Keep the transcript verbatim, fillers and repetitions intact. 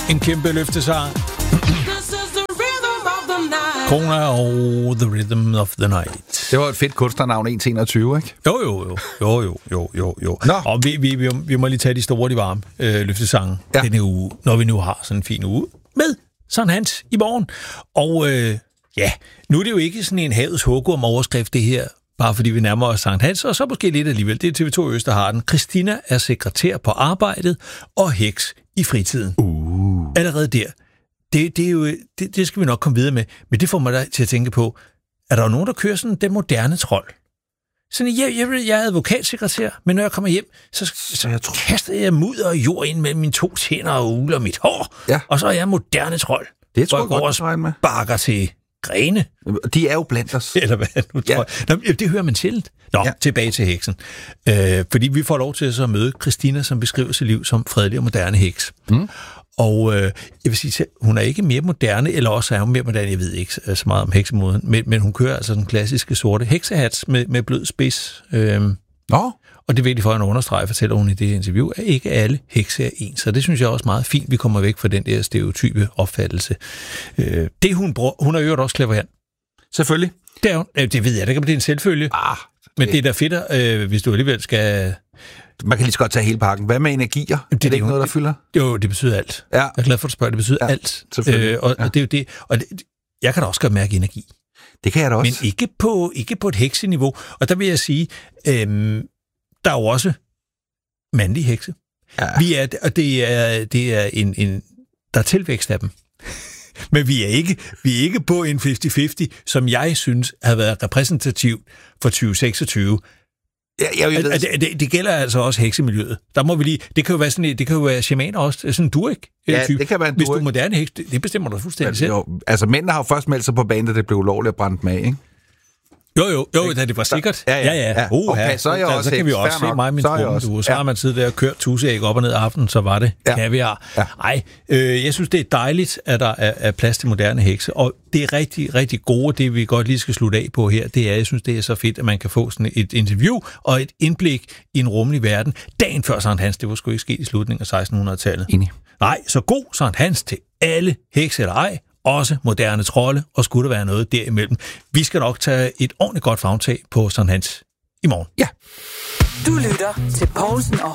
En kæmpe løftesang. Kona og The Rhythm of the Night. Det var et fedt kunstnernavn, en til enogtyve, ikke? Jo, jo, jo. Jo, jo, jo, jo, jo. Nå. Og vi, vi, vi, vi må lige tage de store, de varme øh, løftesange ja. denne uge, når vi nu har sådan en fin uge med Sankt Hans i morgen. Og øh, ja, nu er det jo ikke sådan en havets hugorm overskrift, det her, bare fordi vi nærmer os Sankt Hans, og så måske lidt alligevel. Det er T V to Øst, der har den. Christina er sekretær på arbejdet og heks i fritiden. Uh. Allerede der. Det, det, er jo, det, det skal vi nok komme videre med, men det får mig da til at tænke på, er der jo nogen, der kører sådan den moderne trold? Sådan, jeg, jeg, jeg er advokatsekretær, men når jeg kommer hjem, så, så jeg tror... kaster jeg mudder og jord ind mellem mine to tænder og uler mit hår, ja. Og så er jeg moderne trold. Det tror jeg, jeg godt, går og bakker til grene. De er jo blandt os. Eller hvad nu ja. tror jeg. Nå, det hører man sjældent. Nå, ja. Tilbage til heksen. Øh, fordi vi får lov til så at møde Christina, som beskriver sit liv som fredelig og moderne heks. Mm. Og øh, jeg vil sige, hun er ikke mere moderne, eller også er hun mere moderne, jeg ved ikke så meget om heksemoden, men, men hun kører altså den klassiske sorte heksehat med, med blød spids. Øh, Nå. Og det er vigtigt for at understrege, fortæller hun i det interview, at ikke alle hekse er ens. Så det synes jeg også meget fint, vi kommer væk fra den der stereotype opfattelse. Øh, det hun bruger, hun er jo også clairvoyant. Selvfølgelig. Det, er hun, det ved jeg, det kan blive en selvfølge. Ah, det... Men det er da fedt, øh, hvis du alligevel skal... Man kan lige så godt tage hele pakken. Hvad med energier? Det, er det ikke noget, der fylder? Jo, det betyder alt. Ja. Jeg er glad for, at du spørger. Det betyder ja, alt. Øh, og, ja. og det er jo det. Og det, jeg kan da også godt mærke energi. Det kan jeg da også. Men ikke på, ikke på et hekseniveau. Og der vil jeg sige, øhm, der er jo også mandlige hekse. Ja. Vi er, og det er, det er en, en... Der er tilvækst af dem. Men vi er ikke, vi er ikke på en halvtreds halvtreds, som jeg synes har været repræsentativt for tyve seksogtyve. Ja, jeg ved. Det, det, det gælder altså også heksemiljøet. Der må vi lige, det kan jo være sådan, det kan jo være shamaner også, sådan en durik. Ja, type. Det kan være en Hvis du er moderne heks, det, det bestemmer du fuldstændig altså, selv. Jo, altså mændene har jo først meldt sig på banen, da det blev ulovligt at brænde dem af, ikke? Jo, jo, jo, da det var sikkert. Ja, ja. ja. ja. Uh, okay, så er jeg altså, også så kan vi også se mig og min trumme. Du, så har man tid der og kørt tuseæg op og ned af aftenen, så var det ja. kaviar. Ja. Ej, øh, jeg synes, det er dejligt, at der er, er plads til moderne hekse, og det er rigtig, rigtig gode, det vi godt lige skal slutte af på her, det er, jeg synes, det er så fedt, at man kan få sådan et interview og et indblik i en rummelig verden. Dagen før Sankt Hans, det var sgu ikke sket i slutningen af sekstenhundredetallet. Enig. Nej, så god Sankt Hans til alle hekse eller ej, også moderne trolde, og skulle der være noget derimellem. Vi skal nok tage et ordentligt godt favntag på Sankt Hans i morgen. Ja. Du lytter til Poulsen og